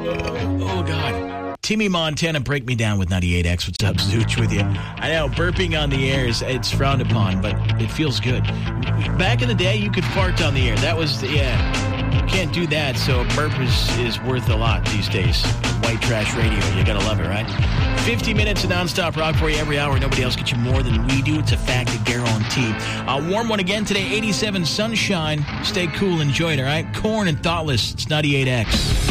Oh, God. Timmy Montana, break me down with 98X. What's up, Zooch, with you? I know, burping on the air it's frowned upon, but it feels good. Back in the day, you could fart on the air. That was, you can't do that, so a burp is worth a lot these days. White trash radio, you gotta love it, right? 50 minutes of nonstop rock for you every hour. Nobody else gets you more than we do. It's a fact, a guarantee. Warm one again today, 87 sunshine. Stay cool, enjoy it, all right? Korn and Thoughtless, it's 98X.